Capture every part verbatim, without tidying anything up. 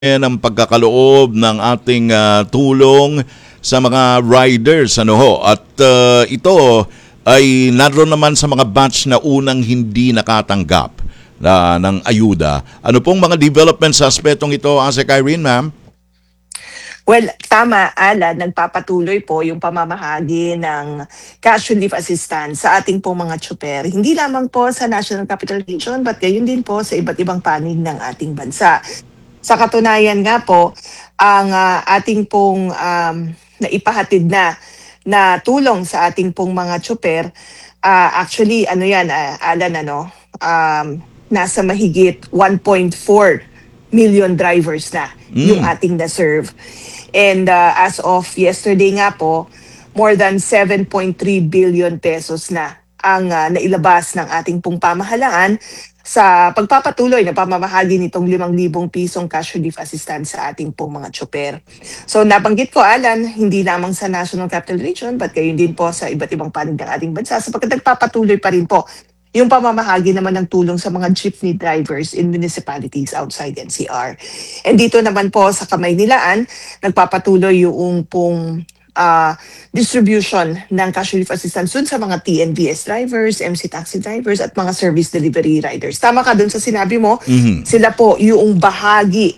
Yan ang pagkakaloob ng ating ah, tulong sa mga riders, ano ho. At ah, ito ay naroon naman sa mga batch na unang hindi nakatanggap na ng ayuda. Ano pong mga development sa aspetong ito, Ase Irene, ma'am? Well, tama, Alan, nagpapatuloy po yung pamamahagi ng cash relief assistance sa ating pong mga tsuper. Hindi lamang po sa National Capital Region, but gayon din po sa iba't ibang panig ng ating bansa. Sa katunayan nga po, ang ah, ating pong um, naipahatid na na tulong sa ating pong mga tsuper, ah, actually, ano yan, ah, Alan, ano, um, nasa mahigit one point four million drivers na yung Mm. ating na-serve. And uh, as of yesterday nga po, more than seven point three billion pesos na ang uh, nailabas ng ating pong pamahalaan sa pagpapatuloy na pamamahagi nitong limang libong pisong cash relief assistance sa ating pong mga tsuper. So nabanggit ko, Alan, hindi lamang sa National Capital Region, but gayon din po sa iba't ibang panig ng ating bansa sapagkat nagpapatuloy pa rin po yung pamamahagi naman ng tulong sa mga jeepney drivers in municipalities outside N C R. And dito naman po sa Kamaynilaan, nagpapatuloy yung pong ah, distribution ng cash relief assistance dun sa mga T N V S drivers, M C taxi drivers, at mga service delivery riders. Tama ka dun sa sinabi mo, Mhm. sila po yung bahagi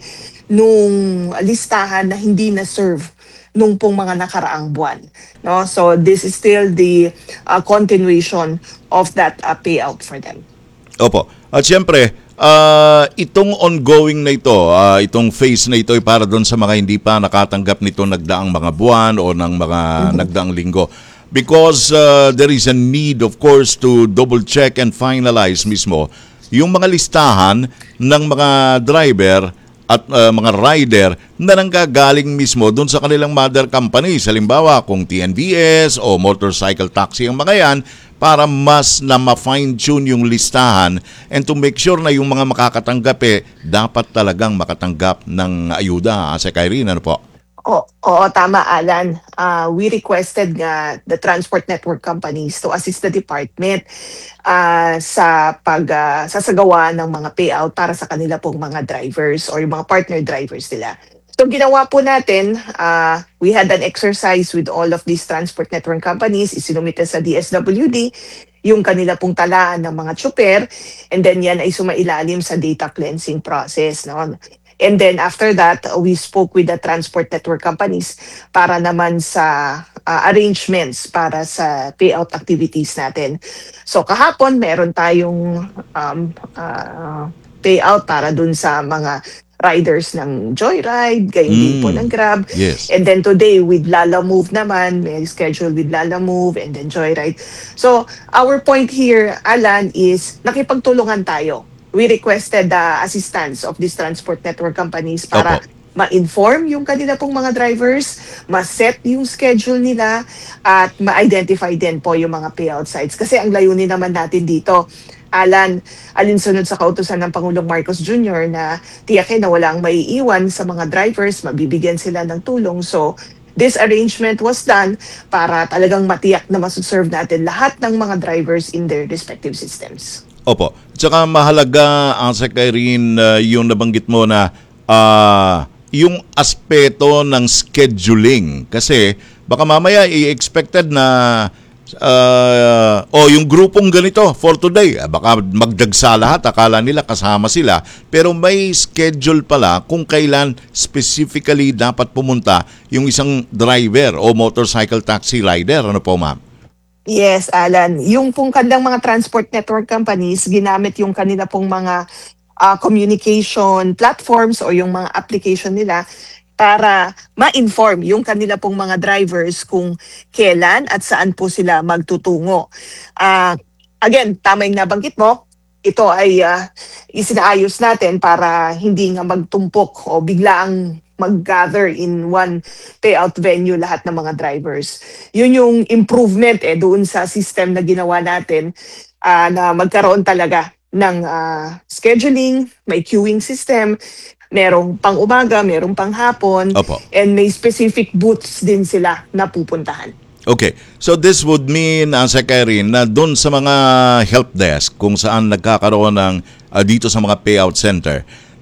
nung listahan na hindi na-serve nung pong mga nakaraang buwan. No? So this is still the uh, continuation of that uh, payout for them. Opo. At siyempre, ah, itong ongoing na ito, ah, itong phase na ito ay para doon sa mga hindi pa nakatanggap nito nagdaang mga buwan o ng mga nagdaang linggo. Because ah, there is a need, of course, to double check and finalize mismo yung mga listahan ng mga driver at ah, mga rider na nanggagaling mismo doon sa kanilang mother company. Halimbawa, kung T N V S o motorcycle taxi ang mga yan, para mas na ma-fine-tune yung listahan and to make sure na yung mga makakatanggap eh, dapat talagang makatanggap ng ayuda. Asa Irene, ano po? O, oo, tama, Alan. Uh, we requested nga the transport network companies to assist the department uh, sa pag uh, sasagawa ng mga payout para sa kanila pong mga drivers or yung mga partner drivers nila. So ginawa po natin, uh, we had an exercise with all of these transport network companies, isinumite sa D S W D yung kanila pong talaan ng mga tsuper, and then yan ay sumailalim sa data cleansing process. No? And then after that, we spoke with the transport network companies para naman sa uh, arrangements para sa payout activities natin. So kahapon, meron tayong um, uh, payout para dun sa mga riders ng Joyride, gayon din po ng Mm. Grab. Yes. And then today with Lala Move naman, may schedule with Lala Move and then Joyride. So our point here, Alan, is nakipagtulungan tayo. We requested the assistance of these transport network companies para Opo. ma-inform yung kanila pong mga drivers, ma-set yung schedule nila, at ma-identify din po yung mga payout sites. Kasi ang layunin naman natin dito, Alan, alinsunod sa kautusan ng Pangulong Marcos Junior na tiyakin na walang maiiwan sa mga drivers, mabibigyan sila ng tulong. So, this arrangement was done para talagang matiyak na masuserve natin lahat ng mga drivers in their respective systems. Opo. Tsaka mahalaga, Asa Irene, uh, yung nabanggit mo na ah, yung aspeto ng scheduling. Kasi baka mamaya i-expected na uh, o yung grupong ganito for today, ah, baka magdagsa lahat, akala nila kasama sila. Pero may schedule pala kung kailan specifically dapat pumunta yung isang driver o motorcycle taxi rider. Ano po, ma'am? Yes, Alan. Yung pong kanilang mga transport network companies, ginamit yung kanila pong mga ah, communication platforms o yung mga application nila para ma-inform yung kanila pong mga drivers kung kailan at saan po sila magtutungo. Ah, again, tama yung nabanggit mo, ito ay ah, isinaayos natin para hindi nga magtumpok o biglaang mag-gather in one payout venue lahat ng mga drivers. Yun yung improvement eh doon sa system na ginawa natin, ah, na magkaroon talaga ng ah, scheduling, may queuing system, merong pang umaga, merong pang hapon, Opo. and may specific booths din sila na pupuntahan. Okay. So this would mean, uh, Secretary, na doon sa mga help desk kung saan nagkakaroon ng uh, dito sa mga payout center,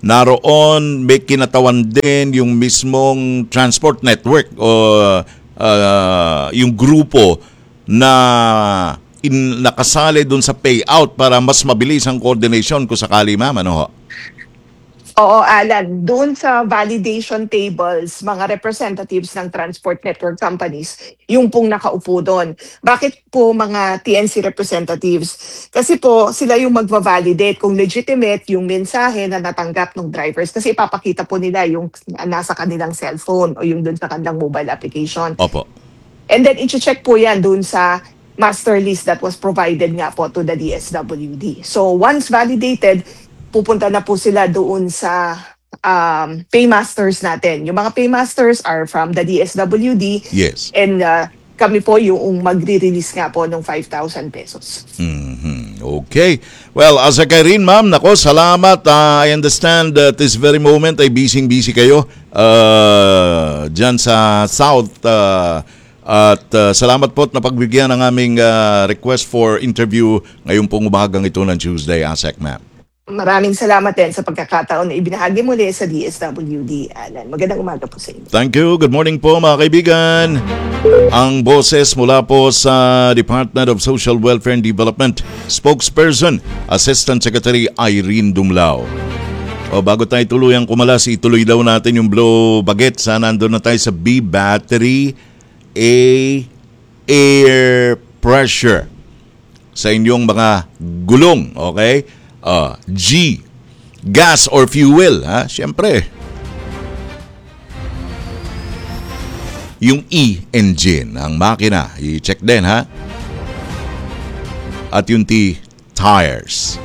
naroon may kinatawan din yung mismong transport network o uh, yung grupo na in, nakasali dun sa payout para mas mabilis ang coordination kung sakali, ma'am. Ano ho? Oo, Alan, doon sa validation tables, mga representatives ng transport network companies, yung pong nakaupo doon. Bakit po mga T N C representatives? Kasi po sila yung magva-validate kung legitimate yung mensahe na natanggap ng drivers. Kasi ipapakita po nila yung nasa kanilang cellphone o yung doon sa kanilang mobile application. Opo. And then i-check po yan doon sa master list that was provided nga po to the D S W D. So once validated, pupunta na po sila doon sa um, paymasters natin. Yung mga paymasters are from the D S W D. Yes. And uh, kami po yung magre-release nga po ng five thousand pesos. Mhm. Okay. Well, asa kay rin, ma'am. Nako, salamat. Uh, I understand that this very moment ay busy-busy kayo uh, dyan sa South. Uh, at uh, salamat po at napagbigyan ng aming uh, request for interview ngayong pong umagang ito ng Tuesday, ASEC, ma'am. Maraming salamat din sa pagkakataon na ibinahagi muli sa D S W D, Alan. Magandang umaga po sa inyo. Thank you. Good morning po, mga kaibigan. Ang boses mula po sa Department of Social Welfare and Development, spokesperson, Assistant Secretary Irene Dumlao. O bago tayo tuluyang kumalas, ituloy daw natin yung blow baget. Sana nandun na tayo sa B, battery, A, air pressure sa inyong mga gulong. Okay? Uh, G, gas or fuel, ha? Siyempre. Yung E, engine, ang makina, i-check din, ha? At yung T, tires.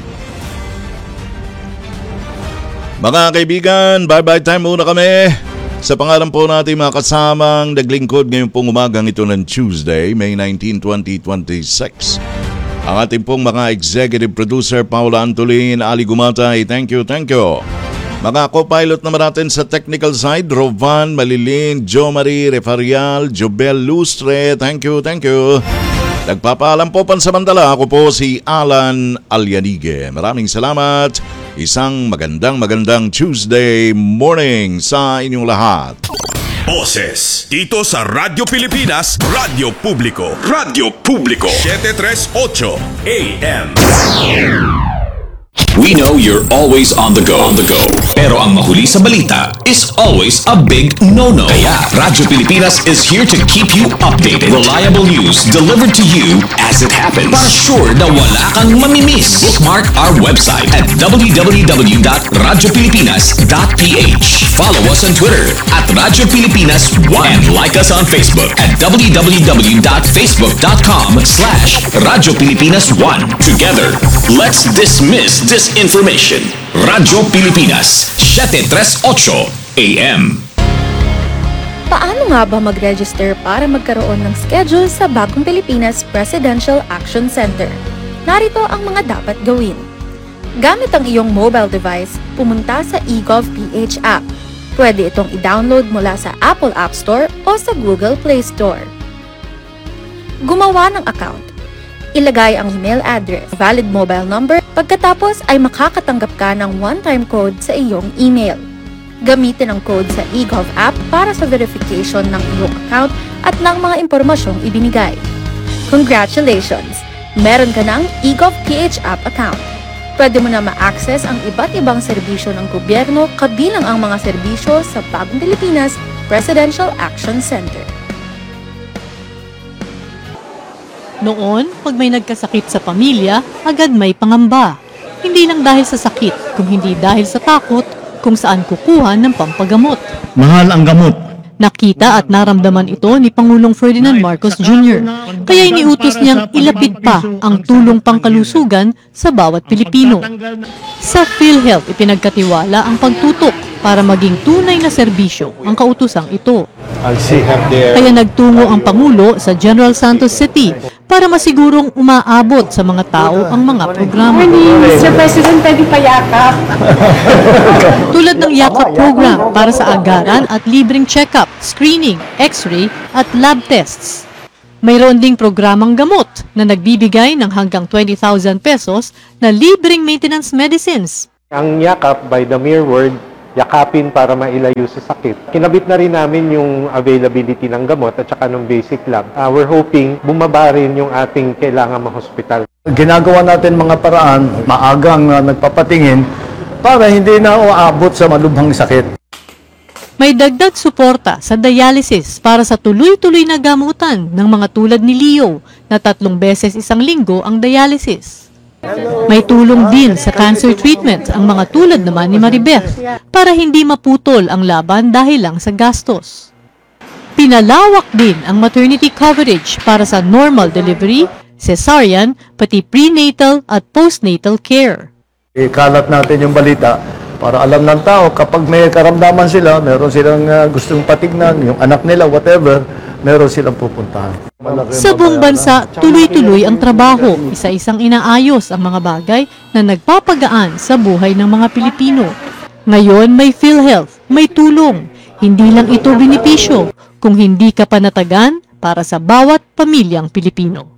Mga kaibigan, bye-bye time muna kami. Sa pangalan po natin mga kasamang naglingkod ngayong pong umagang ito ng Tuesday, May nineteenth, twenty twenty-six. Ang ating pong mga executive producer, Paula Antolin, Ali Gumatay, thank you, thank you. Mga co-pilot naman natin sa technical side, Rovan, Malilin, Jo Marie, Refarial, Jobel Lustre, thank you, thank you. Nagpapaalam po pansamantala, ako po si Alan Alyanige. Maraming salamat. Isang magandang magandang Tuesday morning sa inyong lahat. Boses dito sa Radyo Pilipinas, Radyo Publiko, Radyo Publiko, seven thirty-eight A M. We know you're always on the go. On the go. Pero ang mahuli sa balita is always a big no-no. Kaya Radyo Pilipinas is here to keep you updated. Reliable news delivered to you as it happens. Para sure na wala kang mamimiss. Bookmark our website at w w w dot radyo pilipinas dot p h. Follow us on Twitter at Radyo Pilipinas one. And like us on Facebook at w w w dot facebook dot com slash Radyo Pilipinas one. Together, let's dismiss disinformation. Radyo Pilipinas, seven thirty-eight A M. Paano nga ba mag-register para magkaroon ng schedule sa Bagong Pilipinas Presidential Action Center? Narito ang mga dapat gawin. Gamit ang iyong mobile device, pumunta sa eGovPH app. Pwede itong i-download mula sa Apple App Store o sa Google Play Store. Gumawa ng account. Ilagay ang email address, valid mobile number, pagkatapos ay makakatanggap ka ng one-time code sa iyong email. Gamitin ang code sa eGov app para sa verification ng iyong account at ng mga impormasyong ibinigay. Congratulations! Meron ka ng eGovPH app account. Pwede mo na ma-access ang iba't ibang serbisyo ng gobyerno kabilang ang mga serbisyo sa Bagong Pilipinas Presidential Action Center. Noon, pag may nagkasakit sa pamilya, agad may pangamba. Hindi lang dahil sa sakit, kung hindi dahil sa takot kung saan kukuha ng pampagamot. Mahal ang gamot. Nakita at naramdaman ito ni Pangulong Ferdinand Marcos Junior Kaya iniutos niyang ilapit pa ang tulong pangkalusugan sa bawat Pilipino. Sa PhilHealth, ipinagkatiwala ang pagtutok para maging tunay na serbisyo ang kautosang ito. Kaya nagtungo ang Pangulo sa General Santos City para masigurong umaabot sa mga tao ang mga programa. mister President, pwede payakap. Tulad ng Yakap program para sa agaran at libreng check-up, screening, x-ray at lab tests. Mayroon ding programang gamot na nagbibigay ng hanggang twenty thousand pesos na libreng maintenance medicines. Ang yakap, by the mere word, yakapin para mailayo sa sakit. Kinabit na rin namin yung availability ng gamot at saka ng basic lab. Uh, we're hoping bumaba rin yung ating kailangan ma-hospital. Ginagawa natin mga paraan, maagang uh, nagpapatingin para hindi na uabot sa malubhang sakit. May dagdag suporta sa dialysis para sa tuloy-tuloy na gamutan ng mga tulad ni Leo na tatlong beses isang linggo ang dialysis. May tulong din sa cancer treatment ang mga tulad naman ni Maribeth para hindi maputol ang laban dahil lang sa gastos. Pinalawak din ang maternity coverage para sa normal delivery, cesarean, pati prenatal at postnatal care. Ikalat natin yung balita para alam ng tao kapag may karamdaman sila, meron silang uh, gustong patignan, yung anak nila, whatever, meron silang pupuntahan. Sa buong bansa, tuloy-tuloy ang trabaho, isa-isang inaayos ang mga bagay na nagpapagaan sa buhay ng mga Pilipino. Ngayon may PhilHealth, may tulong. Hindi lang ito benepisyo, kung hindi ka panatagan para sa bawat pamilyang Pilipino.